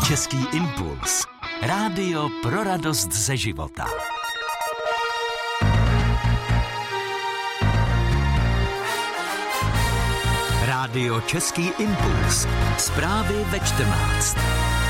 Český impuls. Rádio pro radost ze života. Rádio Český impuls. Zprávy ve 14.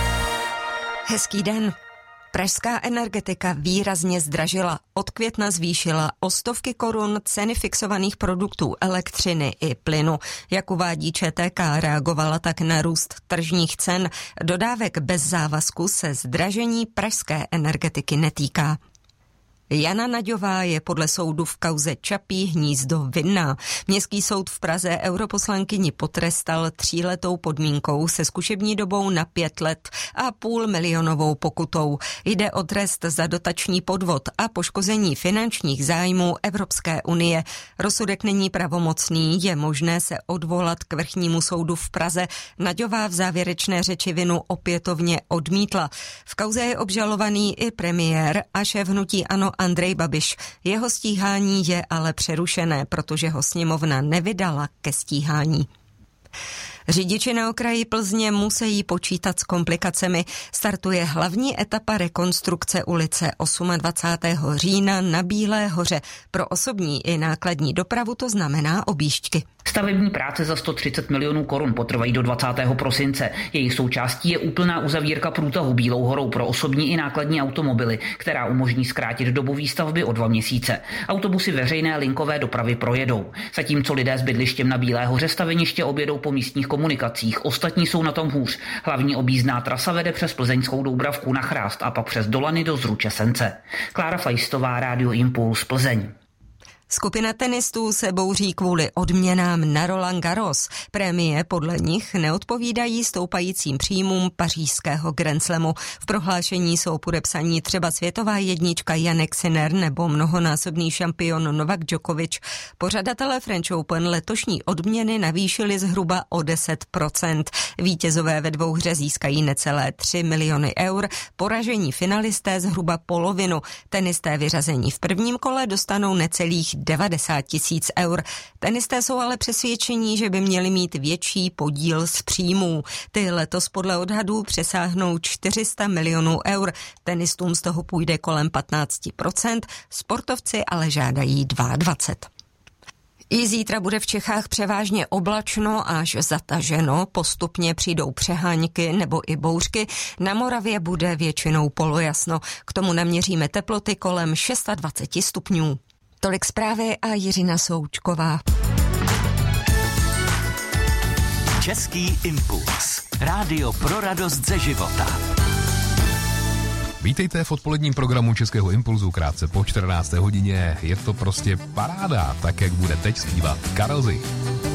Hezký den. Pražská energetika výrazně zdražila. Od května zvýšila o stovky korun ceny fixovaných produktů elektřiny i plynu. Jak uvádí ČTK, reagovala tak na růst tržních cen. Dodávek bez závazku se zdražení pražské energetiky netýká. Jana Naďová je podle soudu v kauze Čapí hnízdo vinná. Městský soud v Praze europoslankyni potrestal 3letou podmínkou se zkušební dobou na 5 let a půlmilionovou pokutou. Jde o trest za dotační podvod a poškození finančních zájmů Evropské unie. Rozsudek není pravomocný, je možné se odvolat k vrchnímu soudu v Praze. Naďová v závěrečné řeči vinu opětovně odmítla. V kauze je obžalovaný i premiér a šéf hnutí ANO Andrej Babiš. Jeho stíhání je ale přerušené, protože ho sněmovna nevydala ke stíhání. Řidiči na okraji Plzně musí počítat s komplikacemi. Startuje hlavní etapa rekonstrukce ulice 28. října na Bílé hoře. Pro osobní i nákladní dopravu to znamená objížďky. Stavební práce za 130 milionů korun potrvají do 20. prosince. Jejich součástí je úplná uzavírka průtahu Bílou horou pro osobní i nákladní automobily, která umožní zkrátit dobu výstavby o 2 měsíce. Autobusy veřejné linkové dopravy projedou. Zatímco lidé s bydlištěm na Bílé hoře staveniště objedou po místních komunikacích, ostatní jsou na tom hůř. Hlavní objízdná trasa vede přes Plzeňskou Doubravku na Chrást a pak přes Dolany do Zruče Sence. Klára Flajstová, Rádio Impuls, Plzeň. Skupina tenistů se bouří kvůli odměnám na Roland Garros. Prémie podle nich neodpovídají stoupajícím příjmům pařížského Grand Slamu. V prohlášení jsou podepsaní třeba světová jednička Jannik Sinner nebo mnohonásobný šampion Novak Djokovic. Pořadatelé French Open letošní odměny navýšili zhruba o 10%. Vítězové ve 2 hře získají necelé 3 miliony eur, poražení finalisté zhruba polovinu. Tenisté vyřazení v prvním kole dostanou necelých 90 000 eur. Tenisté jsou ale přesvědčení, že by měli mít větší podíl z příjmů. Ty letos podle odhadů přesáhnou 400 milionů eur. Tenistům z toho půjde kolem 15%, sportovci ale žádají 22%. I zítra bude v Čechách převážně oblačno až zataženo, postupně přijdou přeháňky nebo i bouřky, na Moravě bude většinou polojasno. K tomu naměříme teploty kolem 26 stupňů. Tolik zprávy a Jiřina Součková. Český impuls. Rádio pro radost ze života. Vítejte v odpoledním programu Českého impulzu krátce po 14. hodině. Je to prostě paráda, tak jak bude teď zpívat Karel Zich.